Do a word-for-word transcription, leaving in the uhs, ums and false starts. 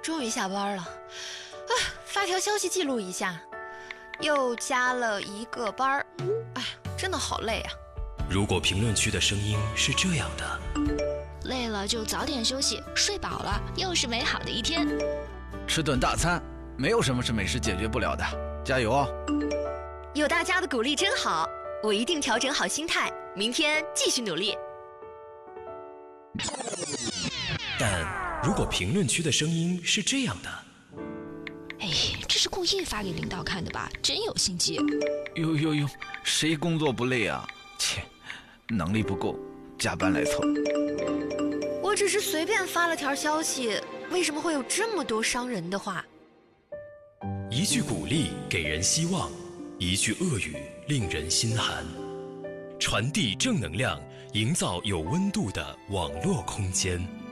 终于下班了，啊，发条消息记录一下，又加了一个班儿，哎，真的好累啊。 如果评论区的声音是这样的， 累了就早点休息，睡饱了又是美好的一天。 吃顿大餐，没有什么是美食解决不了的，加油哦！ 有大家的鼓励真好，我一定调整好心态，明天继续努力。 但如果评论区的声音是这样的， 哎，这是故意发给领导看的吧？真有心机。 呦呦呦，谁工作不累啊？切，能力不够，加班来凑。 我只是随便发了条消息，为什么会有这么多伤人的话？ 一句鼓励给人希望，一句恶语令人心寒。传递正能量，营造有温度的网络空间。